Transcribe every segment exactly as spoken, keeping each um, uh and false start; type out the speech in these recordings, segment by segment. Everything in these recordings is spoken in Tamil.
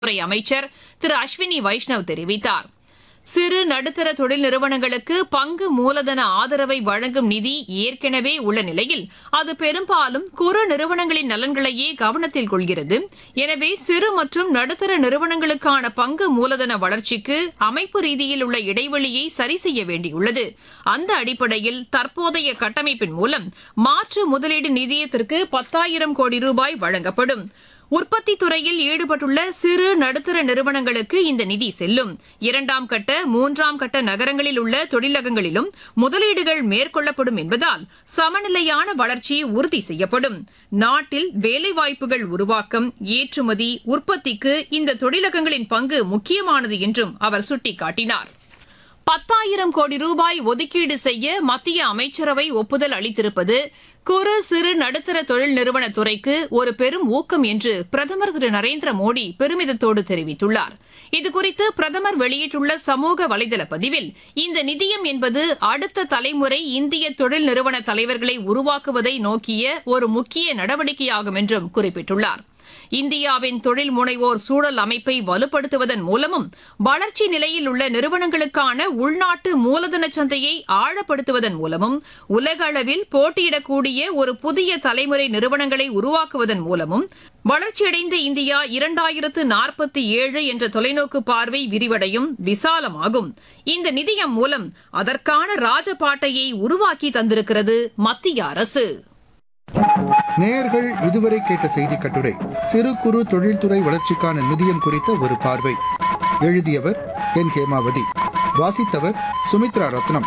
துறை அமைச்சர் திரு அஸ்வினி வைஷ்ணவ் தெரிவித்தார். சிறு நடுத்தர தொழில் நிறுவனங்களுக்கு பங்கு மூலதன ஆதரவை வழங்கும் நிதி ஏற்கனவே உள்ள நிலையில் அது பெரும்பாலும் குறு நிறுவனங்களின் நலன்களையே கவனத்தில் கொள்கிறது. எனவே சிறு மற்றும் நடுத்தர நிறுவனங்களுக்கான பங்கு மூலதன வளர்ச்சிக்கு அமைப்பு ரீதியில் உள்ள இடைவெளியை சரி செய்ய வேண்டியுள்ளது. அந்த அடிப்படையில் தற்போதைய கட்டமைப்பின் மூலம் மாற்று முதலீடு நிதியத்திற்கு பத்தாயிரம் கோடி ரூபாய் வழங்கப்படும். உற்பத்தி துறையில் ஈடுபட்டுள்ள சிறு நடுத்தர நிறுவனங்களுக்கு இந்த நிதி செல்லும். இரண்டாம் கட்ட மூன்றாம் கட்ட நகரங்களில் உள்ள தொழிலகங்களிலும் முதலீடுகள் மேற்கொள்ளப்படும் என்பதால் சமநிலையான வளர்ச்சி உறுதி செய்யப்படும். நாட்டில் வேலைவாய்ப்புகள் உருவாக்கம், ஏற்றுமதி, உற்பத்திக்கு இந்த தொழிலகங்களின் பங்கு முக்கியமானது என்றும் அவர் சுட்டிக்காட்டினார். பத்தாயிரம் கோடி ரூபாய் ஒதுக்கீடு செய்ய மத்திய அமைச்சரவை ஒப்புதல் அளித்திருப்பது குறு சிறு நடுத்தர தொழில் நிறுவன துறைக்கு ஒரு பெரும் ஊக்கம் என்று பிரதமர் திரு நரேந்திர மோடி பெருமிதத்தோடு தெரிவித்துள்ளார். இதுகுறித்து பிரதமர் வெளியிட்டுள்ள சமூக வலைதள பதிவில், இந்த நிதியம் என்பது அடுத்த தலைமுறை இந்திய தொழில் நிறுவன தலைவர்களை உருவாக்குவதை நோக்கிய ஒரு முக்கிய நடவடிக்கையாகும் என்றும் குறிப்பிட்டுள்ளார். இந்தியாவின் தொழில் முனைவோர் சூழல் அமைப்பை வலுப்படுத்துவதன் மூலமும் வளர்ச்சி நிலையில் உள்ள நிறுவனங்களுக்கான உள்நாட்டு மூலதன சந்தையை ஆழப்படுத்துவதன் மூலமும் உலக அளவில் போட்டியிடக்கூடிய ஒரு புதிய தலைமுறை நிறுவனங்களை உருவாக்குவதன் மூலமும் வளர்ச்சியடைந்த இந்தியா இரண்டாயிரத்து நாற்பத்தி ஏழு என்ற தொலைநோக்கு பார்வை விரிவடையும், விசாலமாகும். இந்த நிதியம் மூலம் அதற்கான ராஜபாட்டையை உருவாக்கி தந்திருக்கிறது மத்திய அரசு. நேயர்கள் இதுவரை கேட்ட செய்தி கட்டுரை சிறு குறு தொழில்துறை வளர்ச்சிக்கான நிதியம் குறித்த ஒரு பார்வை. எழுதியவர் என் ஹேமாவதி. வாசித்தவர் சுமித்ரா ரத்னம்.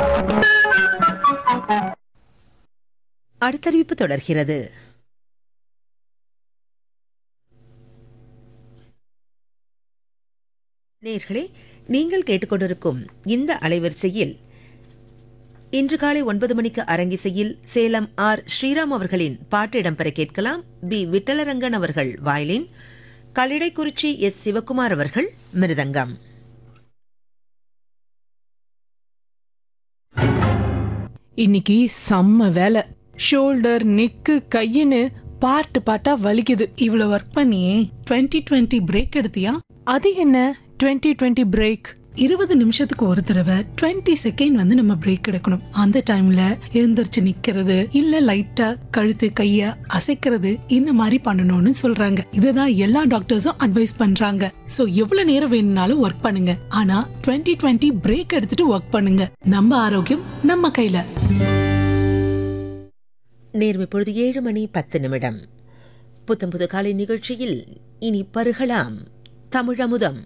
அடுத்தறிவிப்பு தொடர்கிறது. நேயர்களே, நீங்கள் கேட்டுக்கொண்டிருக்கும் இந்த அலைவரிசையில் இன்று காலை ஒன்பது மணிக்கு அரங்கிசையில் சேலம் ஆர் ஸ்ரீராம் அவர்களின் பாட்டு இடம்பெற கேட்கலாம். பி விட்டலரங்கன் அவர்கள் வயலின், கல்லிடைக்குறிச்சி எஸ் சிவகுமார் அவர்கள் மிருதங்கம். இன்னைக்கு செம்ம வேலை. ஷோல்டர், நெக்கு, கையின்னு பார்ட்டு பார்ட்டா வலிக்குது. இவ்வளவு ஒர்க் பண்ணியே டுவெண்ட்டி டுவெண்ட்டி பிரேக் எடுத்தியா? அது என்ன டுவெண்ட்டி டுவெண்ட்டி பிரேக்? இருபது நிமிஷத்துக்கு ஒரு தடவை டுவெண்ட்டி செகண்ட் வந்து நம்ம பிரேக் எடுக்கணும். அந்த டைம்ல எழுந்திருச்சு நிக்கிறது, இல்ல லைட்டா கழுத்து கைய அசைக்கிறது, இந்த மாதிரி பண்ணணும்னு சொல்றாங்க. இதுதான் எல்லா டாக்டர்ஸும் அட்வைஸ் பண்றாங்க. சோ எவ்வளவு நேரம் வேணும்னாலும் ஒர்க் பண்ணுங்க, ஆனா டுவெண்ட்டி டுவெண்ட்டி பிரேக் எடுத்துட்டு ஒர்க் பண்ணுங்க. நம்ம ஆரோக்கியம் நம்ம கையில. நேர்மை பொழுது ஏழு மணி பத்து நிமிடம். புத்தம் புது காலை நிகழ்ச்சியில் இனி பருகலாம் தமிழமுதம்.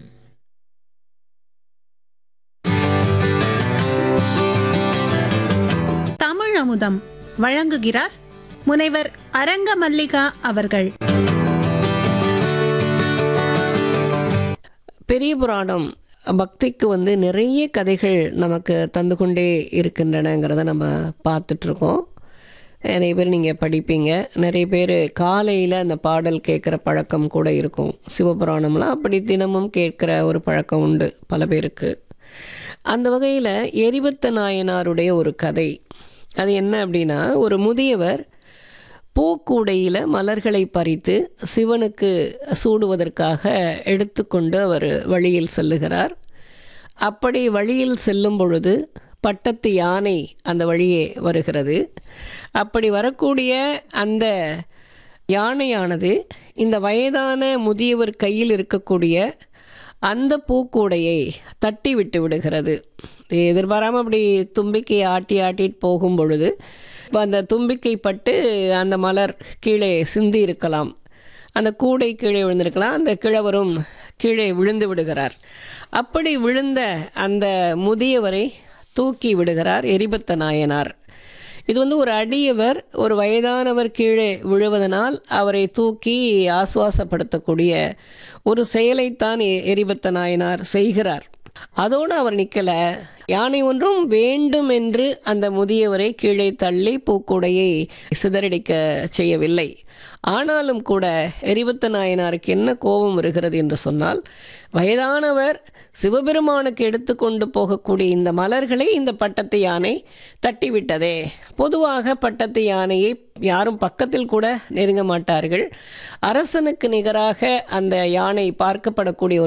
தமிழமுதம் வழங்குகிறார் முனைவர் அரங்க மல்லிகா அவர்கள். பெரிய புராணம் பக்திக்கு வந்து நிறைய கதைகள் நமக்கு தந்து கொண்டே இருக்கின்றனங்கிறத நம்ம பார்த்துட்ருக்கோம். நிறைய பேர் நீங்கள் படிப்பீங்க. நிறைய பேர் காலையில் அந்த பாடல் கேட்குற பழக்கம் கூட இருக்கும். சிவபுராணம்லாம் அப்படி தினமும் கேட்குற ஒரு பழக்கம் உண்டு பல பேருக்கு. அந்த வகையில் எரிபத்த நாயனாருடைய ஒரு கதை. அது என்ன அப்படின்னா, ஒரு முதியவர் பூக்கூடையில் மலர்களை பறித்து சிவனுக்கு சூடுவதற்காக எடுத்துக்கொண்டு அவர் வழியில் செல்லுகிறார். அப்படி வழியில் செல்லும் பொழுது பட்டத்து யானை அந்த வழியே வருகிறது. அப்படி வரக்கூடிய அந்த யானையானது இந்த வயதான முதியவர் கையில் இருக்கக்கூடிய அந்த பூக்கூடையை தட்டி விட்டு விடுகிறது. எதிர்பாராமல் அப்படி தும்பிக்கையை ஆட்டி ஆட்டிட்டு போகும் பொழுது அந்த தும்பிக்கை பட்டு அந்த மலர் கீழே சிந்தி இருக்கலாம், அந்த கூடை கீழே விழுந்திருக்கலாம். அந்த கிழவரும் கீழே விழுந்து விடுகிறார். அப்படி விழுந்த அந்த முதியவரை தூக்கி விடுகிறார் எரிபத்த நாயனார். இது வந்து ஒரு அடியவர், ஒரு வயதானவர் கீழே விழுவதனால் அவரை தூக்கி ஆசுவாசப்படுத்தக்கூடிய ஒரு செயலைத்தான் எரிபத்த நாயனார் செய்கிறார். அதோடு அவர் நிற்கல. யானை ஒன்றும் வேண்டும் என்று அந்த முதியவரை கீழே தள்ளி பூக்கூடையை சிதறடிக்க செய்யவில்லை. ஆனாலும் கூட எரிபத்த நாயனாருக்கு என்ன கோபம் வருகிறது என்று சொன்னால், வயதானவர் சிவபெருமானுக்கு எடுத்துக்கொண்டு போகக்கூடிய இந்த மலர்களை இந்த பட்டத்து யானை தட்டிவிட்டதே. பொதுவாக பட்டத்து யானையை யாரும் பக்கத்தில் கூட நெருங்க மாட்டார்கள். அரசனுக்கு நிகராக அந்த யானை பார்க்கப்படக்கூடிய ஒரு